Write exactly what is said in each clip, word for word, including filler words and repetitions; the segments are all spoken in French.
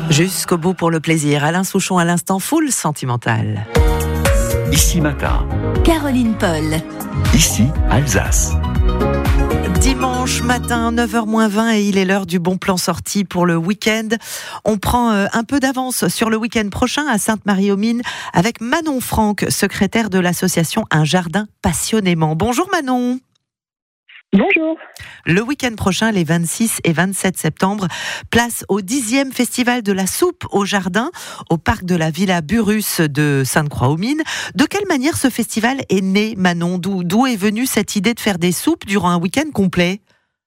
Jusqu'au bout pour le plaisir. Alain Souchon à l'instant full sentimental. Ici Matin. Caroline Paul. Ici Alsace. Dimanche matin, neuf heures moins vingt et il est l'heure du bon plan sorti pour le week-end. On prend un peu d'avance sur le week-end prochain à Sainte-Marie-aux-Mines avec Manon Franck, secrétaire de l'association Un Jardin Passionnément. Bonjour Manon. Bonjour. Le week-end prochain, les vingt-six et vingt-sept septembre, place au dixième festival de la soupe au jardin, au parc de la Villa Burrus de Sainte-Croix-aux-Mines. De quelle manière ce festival est né, Manon ? D'où, d'où est venue cette idée de faire des soupes durant un week-end complet ?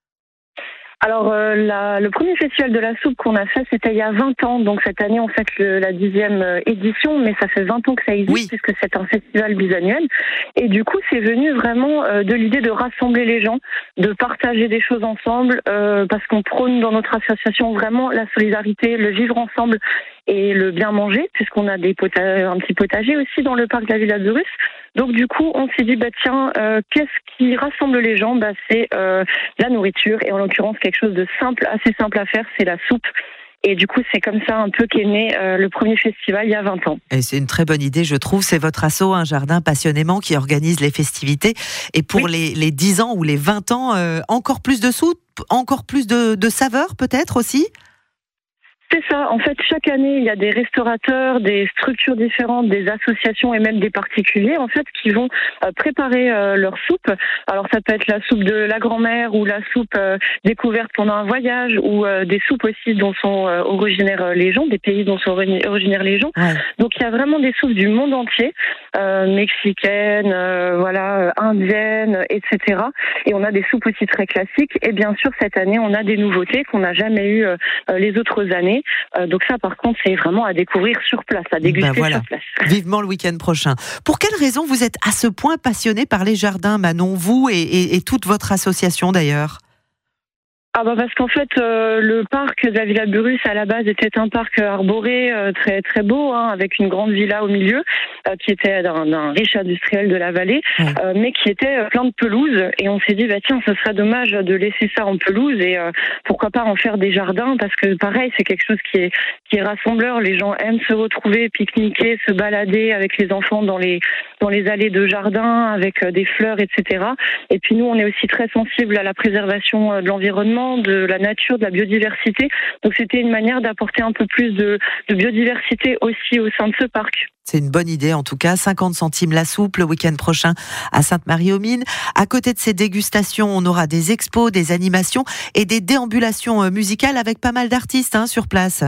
Alors, euh, la, le premier festival de la soupe qu'on a fait, c'était il y a vingt ans. Donc, cette année, on fête le, la dixième édition, mais ça fait vingt ans que ça existe, oui. Puisque c'est un festival bisannuel. Et du coup, c'est venu vraiment euh, de l'idée de rassembler les gens, de partager des choses ensemble, euh, parce qu'on prône dans notre association vraiment la solidarité, le vivre ensemble et le bien manger, puisqu'on a des potages, un petit potager aussi dans le parc de la Villa Burrus. Donc du coup, on s'est dit, bah tiens, euh, qu'est-ce qui rassemble les gens ? Bah c'est euh, la nourriture, et en l'occurrence quelque chose de simple, assez simple à faire, c'est la soupe. Et du coup, c'est comme ça un peu qu'est né euh, le premier festival il y a vingt ans. Et c'est une très bonne idée, je trouve. C'est votre asso, Un Jardin Passionnément, qui organise les festivités. Et pour oui. les, les dix ans ou les vingt ans, euh, encore plus de soupe, encore plus de, de saveurs peut-être aussi ? C'est ça. En fait, chaque année, il y a des restaurateurs, des structures différentes, des associations et même des particuliers, en fait, qui vont euh, préparer euh, leur soupe. Alors, ça peut être la soupe de la grand-mère ou la soupe euh, découverte pendant un voyage, ou euh, des soupes aussi dont sont euh, originaires les gens, des pays dont sont originaires les gens. Ouais. Donc, il y a vraiment des soupes du monde entier, euh, mexicaines, euh, voilà, indiennes, et cetera. Et on a des soupes aussi très classiques. Et bien sûr, cette année, on a des nouveautés qu'on n'a jamais eues euh, les autres années. Euh, donc ça, par contre, c'est vraiment à découvrir sur place, à déguster ben voilà. sur place. Vivement le week-end prochain. Pour quelle raison vous êtes à ce point passionné par les jardins, Manon, vous et, et, et toute votre association d'ailleurs ? Ah bah parce qu'en fait euh, le parc de la Villa Burrus à la base était un parc arboré euh, très très beau, hein, avec une grande villa au milieu euh, qui était d'un, d'un riche industriel de la vallée, mmh. euh, mais qui était plein de pelouses, et on s'est dit bah tiens, ce serait dommage de laisser ça en pelouse, et euh, pourquoi pas en faire des jardins, parce que pareil, c'est quelque chose qui est qui est rassembleur. Les gens aiment se retrouver, pique-niquer, se balader avec les enfants dans les dans les allées de jardin avec euh, des fleurs, et cetera. Et puis nous, on est aussi très sensible à la préservation euh, de l'environnement, de la nature, de la biodiversité. Donc c'était une manière d'apporter un peu plus de, de biodiversité aussi au sein de ce parc. C'est une bonne idée en tout cas. cinquante centimes la soupe le week-end prochain à Sainte-Marie-aux-Mines. À côté de ces dégustations, on aura des expos, des animations et des déambulations musicales avec pas mal d'artistes hein, sur place.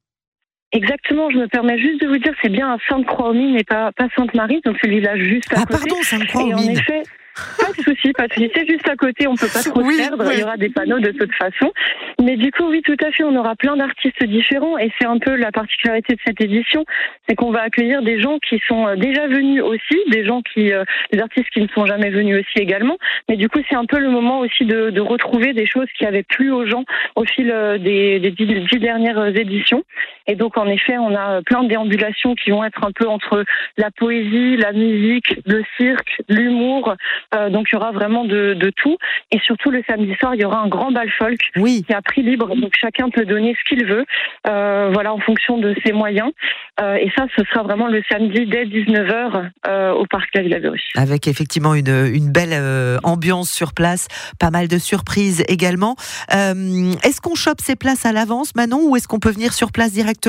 Exactement, je me permets juste de vous dire, c'est bien à Sainte-Croix-aux-Mines et pas, pas Sainte-Marie, donc c'est le village juste à ah, côté. Ah pardon, Sainte-Croix-aux-Mines. Et en effet, pas de souci, pas de souci. C'est juste à côté, on peut pas trop oui, se perdre. Oui. Il y aura des panneaux de toute façon. Mais du coup, oui, tout à fait, on aura plein d'artistes différents, et c'est un peu la particularité de cette édition, c'est qu'on va accueillir des gens qui sont déjà venus aussi, des gens qui, euh, des artistes qui ne sont jamais venus aussi également. Mais du coup, c'est un peu le moment aussi de, de retrouver des choses qui avaient plu aux gens au fil des, des dix, dix dernières éditions. Et donc, en effet, on a plein de déambulations qui vont être un peu entre la poésie, la musique, le cirque, l'humour. Euh, donc, il y aura vraiment de, de tout. Et surtout, le samedi soir, il y aura un grand bal folk oui. qui est à prix libre. Donc, chacun peut donner ce qu'il veut, euh, voilà, en fonction de ses moyens. Euh, et ça, ce sera vraiment le samedi dès dix-neuf heures euh, au parc de la Villa Burrus. Avec effectivement une, une belle euh, ambiance sur place, pas mal de surprises également. Euh, est-ce qu'on chope ses places à l'avance, Manon, ou est-ce qu'on peut venir sur place directement ?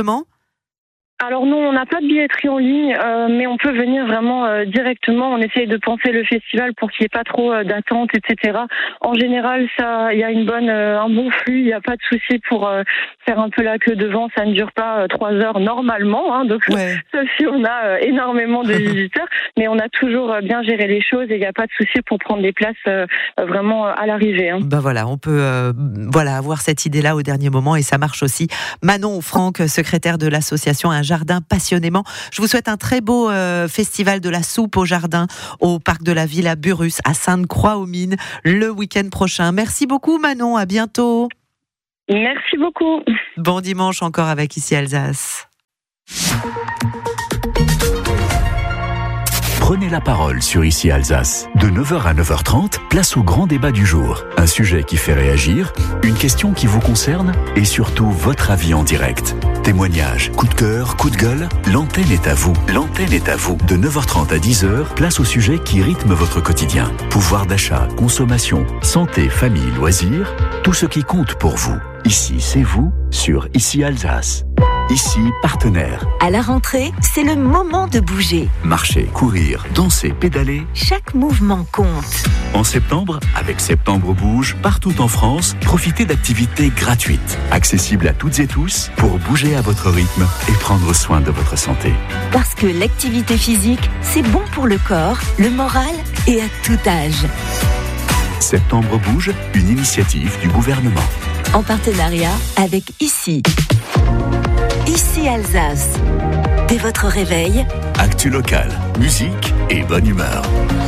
Alors non, on n'a pas de billetterie en ligne, euh, mais on peut venir vraiment euh, directement. On essaye de penser le festival pour qu'il n'y ait pas trop euh, d'attente, et cetera. En général, ça, il y a une bonne, euh, un bon flux. Il n'y a pas de souci pour euh, faire un peu la queue devant. Ça ne dure pas euh, trois heures normalement, hein, donc ouais. sauf si on a euh, énormément de visiteurs. Mais on a toujours euh, bien géré les choses, et il n'y a pas de souci pour prendre des places euh, vraiment euh, à l'arrivée. Hein. Ben voilà, on peut euh, voilà avoir cette idée-là au dernier moment, et ça marche aussi. Manon Franck, secrétaire de l'association Un Jardin Passionnément. Je vous souhaite un très beau euh, festival de la soupe au jardin au parc de la Villa Burrus à Sainte-Croix-aux-Mines le week-end prochain. Merci beaucoup Manon, à bientôt. Merci beaucoup. Bon dimanche encore avec Ici Alsace. Prenez la parole sur Ici Alsace. De neuf heures à neuf heures trente, place au grand débat du jour. Un sujet qui fait réagir, une question qui vous concerne et surtout votre avis en direct. Témoignages, coup de cœur, coup de gueule, l'antenne est à vous. L'antenne est à vous. De neuf heures trente à dix heures, place au sujet qui rythme votre quotidien. Pouvoir d'achat, consommation, santé, famille, loisirs, tout ce qui compte pour vous. Ici, c'est vous sur Ici Alsace. Ici, partenaire. À la rentrée, c'est le moment de bouger. Marcher, courir, danser, pédaler. Chaque mouvement compte. En septembre, avec Septembre Bouge, partout en France, profitez d'activités gratuites, accessibles à toutes et tous, pour bouger à votre rythme et prendre soin de votre santé. Parce que l'activité physique, c'est bon pour le corps, le moral et à tout âge. Septembre Bouge, une initiative du gouvernement. En partenariat avec Ici. Ici Alsace. Dès votre réveil, actu local, musique et bonne humeur.